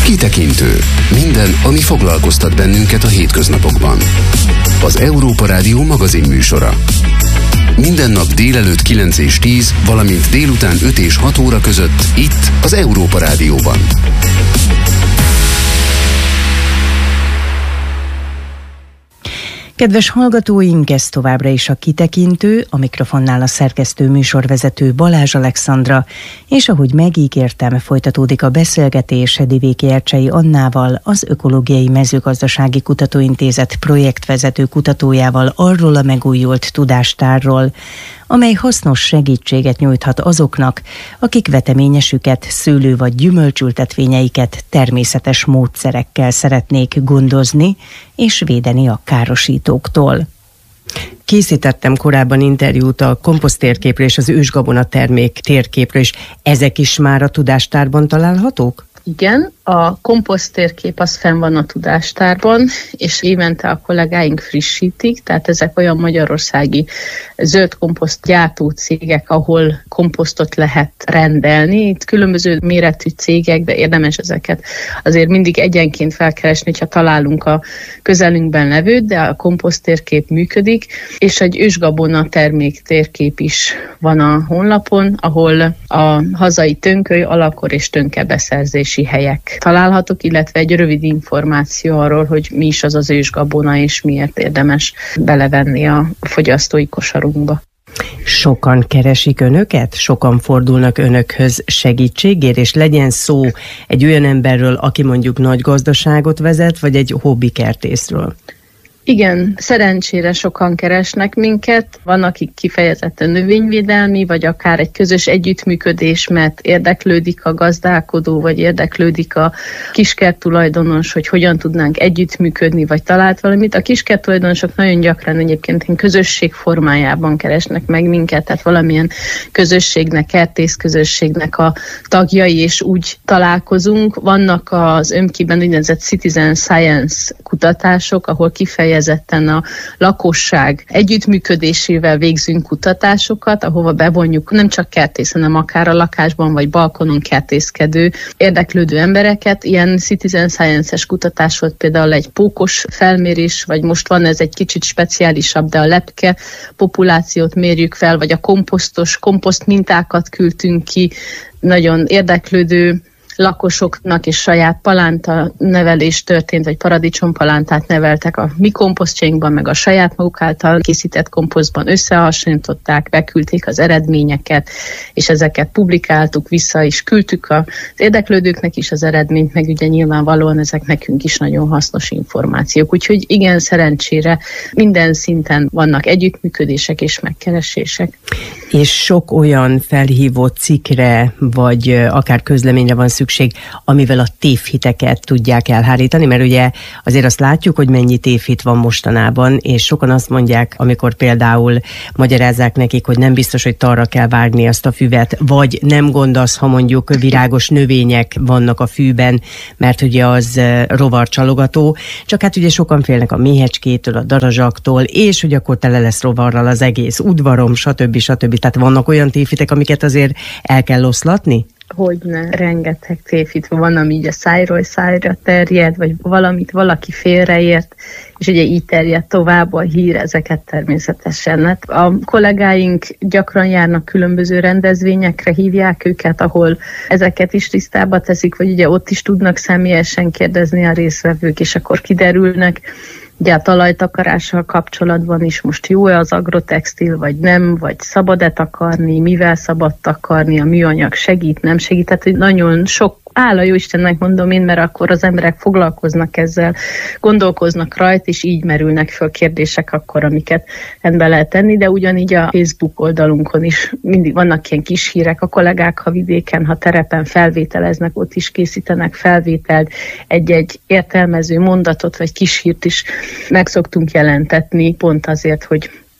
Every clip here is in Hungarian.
Kitekintő. Minden, ami foglalkoztat bennünket a hétköznapokban. Az Európa Rádió magazinműsora. Minden nap délelőtt 9 és 10, valamint délután 5 és 6 óra között itt az Európa Rádióban. Kedves hallgatóink, ez továbbra is a Kitekintő, a mikrofonnál a szerkesztő műsorvezető Balázs Alexandra, és ahogy megígértem, folytatódik a beszélgetés Divéki Ercsei Annával, az Ökológiai Mezőgazdasági Kutatóintézet projektvezető kutatójával arról a megújult tudástárról, amely hasznos segítséget nyújthat azoknak, akik veteményesüket, szőlő- vagy gyümölcsültetvényeiket természetes módszerekkel szeretnék gondozni és védeni a károsítóktól. Készítettem korábban interjút a komposzttérképről és az ősgabona termék térképről, és ezek is már a tudástárban találhatók? Igen, a komposzttérkép az fenn van a tudástárban, és évente a kollégáink frissítik, tehát ezek olyan magyarországi zöld komposzt gyártó cégek, ahol komposztot lehet rendelni. Itt különböző méretű cégek, de érdemes ezeket azért mindig egyenként felkeresni, ha találunk a közelünkben levőt, de a komposzttérkép működik, és egy ősgabona termék térkép is van a honlapon, ahol a hazai tönköly, alakor és tönke beszerzési helyek találhatók, illetve egy rövid információ arról, hogy mi is az az ősgabona, és miért érdemes belevenni a fogyasztói kosarunkba. Sokan keresik önöket? Sokan fordulnak önökhöz segítségért, és legyen szó egy olyan emberről, aki mondjuk nagy gazdaságot vezet, vagy egy hobbikertészről? Igen, szerencsére sokan keresnek minket, van, akik kifejezetten növényvédelmi, vagy akár egy közös együttműködés, mert érdeklődik a gazdálkodó, vagy érdeklődik a kiskert tulajdonos, hogy hogyan tudnánk együttműködni, vagy talált valamit. A kiskert tulajdonosok nagyon gyakran egyébként közösség formájában keresnek meg minket, tehát valamilyen közösségnek, kertészközösségnek a tagjai, és úgy találkozunk. Vannak az ÖMKI-ben úgynevezett Citizen Science kutatások, ahol kifejezetten a lakosság együttműködésével végzünk kutatásokat, ahova bevonjuk nem csak kertész, hanem akár a lakásban vagy balkonon kertészkedő, érdeklődő embereket. Ilyen Citizen Science-es kutatás volt például egy pókos felmérés, vagy most van ez egy kicsit speciálisabb, de a lepke populációt mérjük fel, vagy a komposzt mintákat küldtünk ki, nagyon érdeklődő lakosoknak és saját palánta nevelés történt, vagy paradicsompalántát neveltek a mi komposztjainkban, meg a saját maguk által készített komposztban összehasonlították, beküldték az eredményeket, és ezeket publikáltuk, vissza is küldtük az érdeklődőknek is az eredményt, meg ugye nyilvánvalóan ezek nekünk is nagyon hasznos információk. Úgyhogy igen, szerencsére minden szinten vannak együttműködések és megkeresések. És sok olyan felhívó cikkre, vagy akár közleményre van szükség, amivel a tévhiteket tudják elhárítani, mert ugye azért azt látjuk, hogy mennyi tévhit van mostanában, és sokan azt mondják, amikor például magyarázzák nekik, hogy nem biztos, hogy talra kell vágni azt a füvet, vagy nem gond az, ha mondjuk virágos növények vannak a fűben, mert ugye az rovarcsalogató, csak hát ugye sokan félnek a méhecskétől, a darazsaktól, és hogy akkor tele lesz rovarral az egész udvarom, stb. Tehát vannak olyan tévhitek, amiket azért el kell oszlatni? Hogyne, rengeteg tévhit van, ami így a szájról szájra terjed, vagy valamit valaki félreért, és ugye így terjed tovább a hír, ezeket természetesen. A kollégáink gyakran járnak különböző rendezvényekre, hívják őket, ahol ezeket is tisztába teszik, vagy ugye ott is tudnak személyesen kérdezni a résztvevők, és akkor kiderülnek. Ugye a talajtakarással kapcsolatban is most jó-e az agrotextil, vagy nem, vagy szabad-e takarni, mivel szabad takarni, a műanyag segít, nem segít, tehát hogy nagyon sok, hála jó Istennek mondom én, mert akkor az emberek foglalkoznak ezzel, gondolkoznak rajta, és így merülnek föl kérdések akkor, amiket rendbe lehet tenni, de ugyanígy a Facebook oldalunkon is mindig vannak ilyen kis hírek, a kollégák, ha vidéken, ha terepen felvételeznek, ott is készítenek felvételt, egy-egy értelmező mondatot, vagy kis hírt is meg szoktunk jelentetni, pont azért, hogy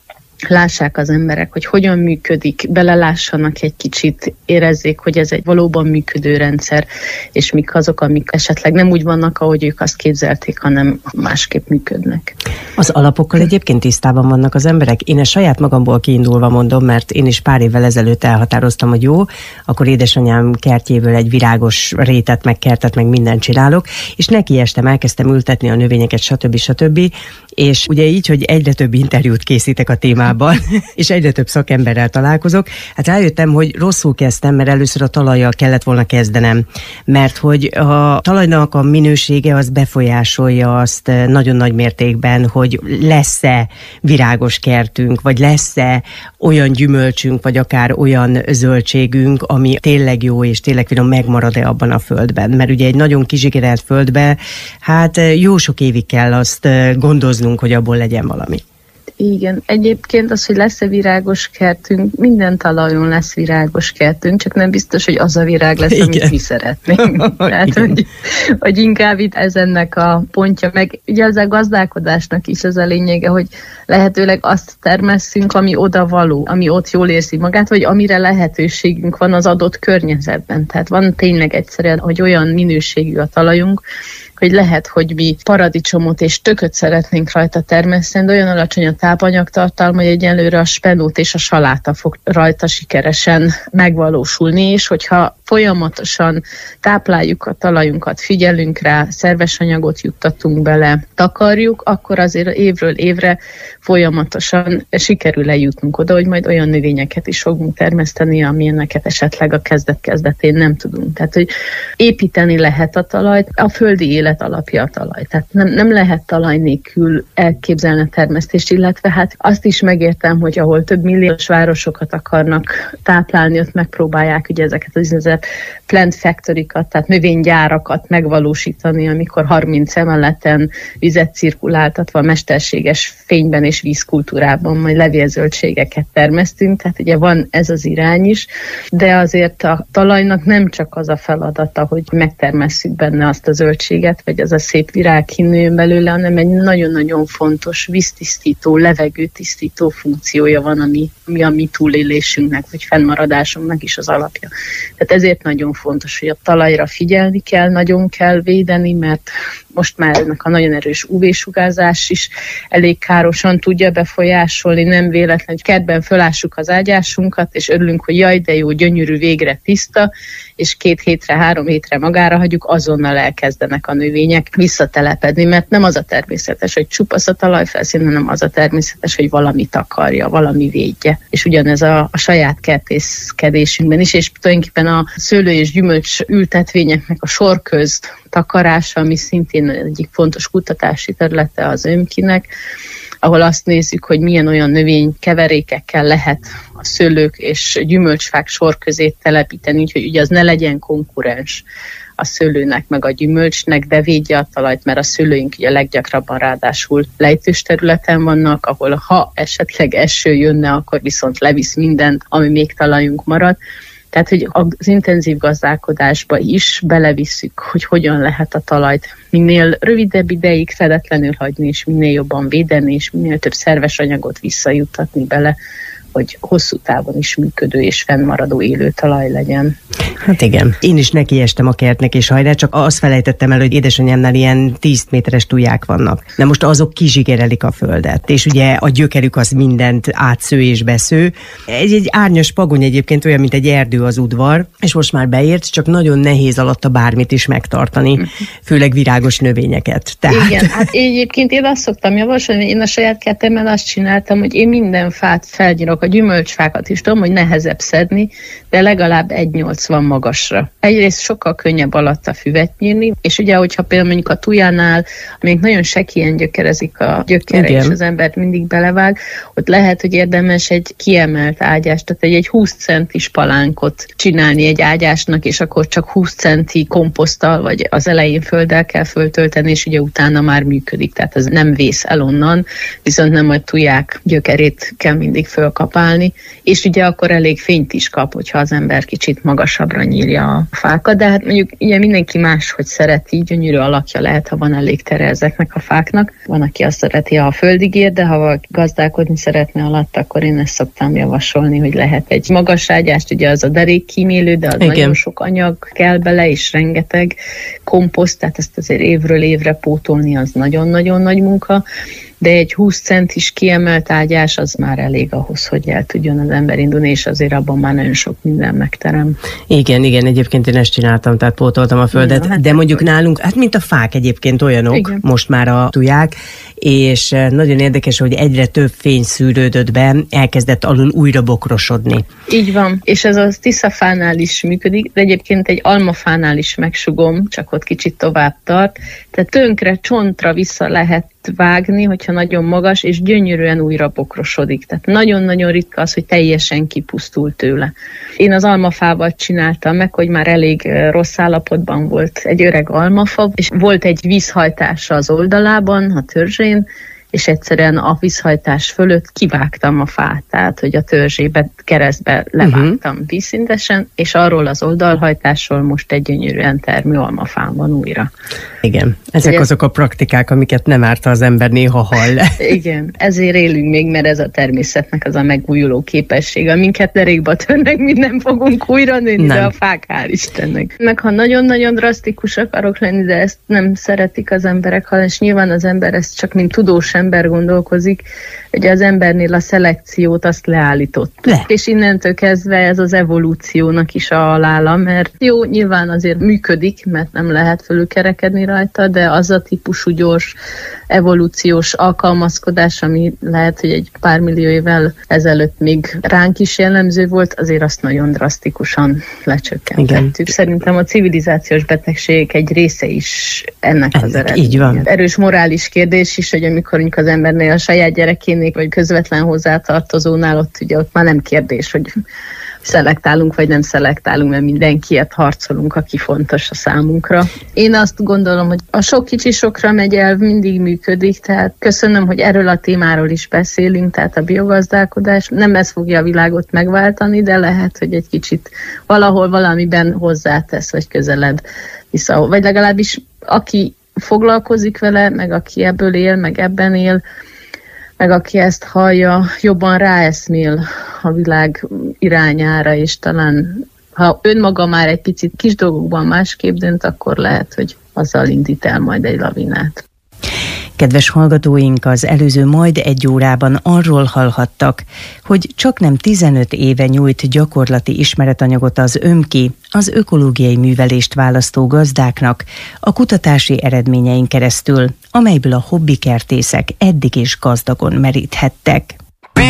lássák az emberek, hogy hogyan működik, belelássanak egy kicsit, érezzék, hogy ez egy valóban működő rendszer, és mik azok, amik esetleg nem úgy vannak, ahogy ők azt képzelték, hanem másképp működnek. Az alapokkal egyébként tisztában vannak az emberek? Én ezt saját magamból kiindulva mondom, mert én is pár évvel ezelőtt elhatároztam, hogy jó, akkor édesanyám kertjéből egy virágos rétet, meg kertet, meg mindent csinálok, és nekiestem, elkezdtem ültetni a növényeket, stb. És ugye így, hogy egyre több interjút készítek a témában, és egyre több szakemberrel találkozok, hát rájöttem, hogy rosszul kezdtem, mert először a talajjal kellett volna kezdenem, mert hogy a talajnak a minősége az befolyásolja azt nagyon nagy mértékben, hogy lesz-e virágos kertünk, vagy lesz-e olyan gyümölcsünk, vagy akár olyan zöldségünk, ami tényleg jó, és tényleg finom, megmarad-e abban a földben. Mert ugye egy nagyon kizsigerelt földbe, hát jó sok évig kell azt gondoznunk, hogy abból legyen valami. Igen, egyébként az, hogy lesz-e virágos kertünk, minden talajon lesz virágos kertünk, csak nem biztos, hogy az a virág lesz, amit mi szeretnénk. Tehát, hogy inkább itt ez ennek a pontja, meg ugye az a gazdálkodásnak is az a lényege, hogy lehetőleg azt termesszünk, ami oda való, ami ott jól érzi magát, vagy amire lehetőségünk van az adott környezetben. Tehát van tényleg egyszerűen, hogy olyan minőségű a talajunk, hogy lehet, hogy mi paradicsomot és tököt szeretnénk rajta termeszteni, de olyan alacsony a tápanyagtartalma, hogy egyelőre a spenót és a saláta fog rajta sikeresen megvalósulni, és hogyha folyamatosan tápláljuk a talajunkat, figyelünk rá, szerves anyagot juttatunk bele, takarjuk, akkor azért évről évre folyamatosan sikerül eljutnunk oda, hogy majd olyan növényeket is fogunk termeszteni, amilyeneket esetleg a kezdet-kezdetén nem tudunk. Tehát, hogy építeni lehet a talajt, a földi élet alapja a talaj. Tehát nem lehet talaj nélkül elképzelni a termesztést, illetve hát azt is megértem, hogy ahol több milliós városokat akarnak táplálni, ott megpróbálják ugye ezeket az plant factory-kat, tehát növénygyárakat megvalósítani, amikor 30 emeleten vizet cirkuláltatva mesterséges fényben és vízkultúrában majd levélzöldségeket termesztünk, tehát ugye van ez az irány is, de azért a talajnak nem csak az a feladata, hogy megtermesszük benne azt a zöldséget, vagy az a szép virág kinőjön belőle, hanem egy nagyon-nagyon fontos víztisztító, levegőtisztító funkciója van, ami a mi túlélésünknek, vagy fennmaradásunknak is az alapja. Tehát ezért nagyon fontos, hogy a talajra figyelni kell, nagyon kell védeni, mert most már ennek a nagyon erős UV-sugárzás is elég károsan tudja befolyásolni, nem véletlen, hogy kertben fölássuk az ágyásunkat, és örülünk, hogy jaj, de jó, gyönyörű, végre tiszta, és 2 hétre, 3 hétre magára hagyjuk, azonnal elkezdenek a növények visszatelepedni, mert nem az a természetes, hogy csupasz a talajfelszín, hanem az a természetes, hogy valamit akarja, valami védje. És ugyanez a saját kertészkedésünkben is, és tulajdonképpen a szőlő és gyümölcs ültetvényeknek a sorköz takarása, ami szintén egyik fontos kutatási területe az ÖMKI-nek, ahol azt nézzük, hogy milyen olyan növénykeverékekkel lehet a szőlők és gyümölcsfák sor közé telepíteni, úgyhogy ugye az ne legyen konkurens a szőlőnek meg a gyümölcsnek, de védje a talajt, mert a szőlőink ugye leggyakrabban ráadásul lejtős területen vannak, ahol ha esetleg eső jönne, akkor viszont levisz mindent, ami még talajunk marad. Tehát, hogy az intenzív gazdálkodásba is belevisszük, hogy hogyan lehet a talajt minél rövidebb ideig fedetlenül hagyni, és minél jobban védeni, és minél több szerves anyagot visszajuttatni bele, hogy hosszú távon is működő és fennmaradó élő talaj legyen. Hát igen. Én is nekiestem a kertnek, és hajrá, csak azt felejtettem el, hogy édesanyámnál ilyen 10 méteres tuják vannak. De most azok kizsigerelik a földet, és ugye a gyökerük az mindent átsző és besző. Egy árnyas pagony egyébként olyan, mint egy erdő az udvar, és most már beért, csak nagyon nehéz alatta bármit is megtartani, főleg virágos növényeket. Tehát... Igen, hát egyébként én azt szoktam javasolni, hogy én a saját kertemben azt csináltam, hogy én minden fát felnyírok, a gyümölcsfákat is tudom, hogy nehezebb szedni, de legalább 1,80 magasra. Egyrészt sokkal könnyebb alatt a füvet nyírni, és ugye, hogyha például mondjuk a tujánál, még nagyon sekélyen gyökerezik a gyökere, és az embert mindig belevág, ott lehet, hogy érdemes egy kiemelt ágyást, tehát egy 20 centis palánkot csinálni egy ágyásnak, és akkor csak 20 centi komposzttal, vagy az elején földdel kell föltölteni, és ugye utána már működik, tehát ez nem vész el onnan, viszont nem a tuják gyökerét kell mindig fölkapni kapálni, és ugye akkor elég fényt is kap, hogyha az ember kicsit magasabbra nyírja a fákat, de hát mondjuk ugye mindenki máshogy szereti, gyönyörű alakja lehet, ha van elég tere ezeknek a fáknak. Van, aki azt szereti, ha a földig ér, de ha valaki gazdálkodni szeretne alatt, akkor én ezt szoktam javasolni, hogy lehet egy magas ágyást, ugye az a derékkímélő, de az igen, nagyon sok anyag kell bele, és rengeteg komposzt, tehát ezt azért évről évre pótolni, az nagyon-nagyon nagy munka, de egy 20 centis kiemelt ágyás az már elég ahhoz, hogy el tudjon az ember indulni, és azért abban már nagyon sok minden megterem. Igen, egyébként én ezt csináltam, tehát pótoltam a földet, hát de mondjuk nálunk, hát mint a fák egyébként olyanok, igen, most már a tuják, és nagyon érdekes, hogy egyre több fény szűrődött be, elkezdett alul újra bokrosodni. Így van, és ez a tiszafánál is működik, de egyébként egy almafánál is megsugom, csak ott kicsit tovább tart, tehát tönkre, csontra vissza lehet vágni, hogyha nagyon magas, és gyönyörűen újra bokrosodik. Tehát nagyon-nagyon ritka az, hogy teljesen kipusztul tőle. Én az almafával csináltam meg, hogy már elég rossz állapotban volt egy öreg almafa, és volt egy vízhajtása az oldalában, a törzsén, és egyszerűen a vízhajtás fölött kivágtam a fát, tehát hogy a törzsébe, keresztbe levágtam vízszintesen, és arról az oldalhajtásról most egy gyönyörűen termő almafán van újra. Igen, ezek azok a praktikák, amiket nem árt az ember néha hall. Igen, ezért élünk még, mert ez a természetnek az a megújuló képessége, aminket derékba törnek, mi nem fogunk újra nőni, de a fák, hál' Istennek. Meg ha nagyon-nagyon drasztikus akarok lenni, de ezt nem szeretik az emberek, és nyilván az ember ezt csak mint tudós ember gondolkozik, hogy az embernél a szelekciót azt leállított. És innentől kezdve ez az evolúciónak is a halála, mert jó, nyilván azért működik, mert nem lehet fölülkerekedni rajta, de az a típusú gyors evolúciós alkalmazkodás, ami lehet, hogy egy pár millió évvel ezelőtt még ránk is jellemző volt, azért azt nagyon drasztikusan lecsökkentettük. Szerintem a civilizációs betegségek egy része is ennek az eredménye. Így van. Erős morális kérdés is, hogy amikor az embernél a saját gyerekénél, vagy közvetlen hozzátartozónál, ott már nem kérdés, hogy szelektálunk, vagy nem szelektálunk, mert mindenkiért harcolunk, aki fontos a számunkra. Én azt gondolom, hogy a sok kicsi sokra megy elv mindig működik, tehát köszönöm, hogy erről a témáról is beszélünk, tehát a biogazdálkodás nem ez fogja a világot megváltani, de lehet, hogy egy kicsit valahol valamiben hozzátesz, vagy közeled vissza, vagy legalábbis aki foglalkozik vele, meg aki ebből él, meg ebben él, meg aki ezt hallja, jobban ráeszmél a világ irányára, és talán ha önmaga már egy picit kis dolgokban másképp dönt, akkor lehet, hogy azzal indít el majd egy lavinát. Kedves hallgatóink, az előző majd egy órában arról hallhattak, hogy csaknem 15 éve nyújt gyakorlati ismeretanyagot az ÖMKI, az ökológiai művelést választó gazdáknak a kutatási eredményein keresztül, amelyből a hobbikertészek eddig is gazdagon meríthettek.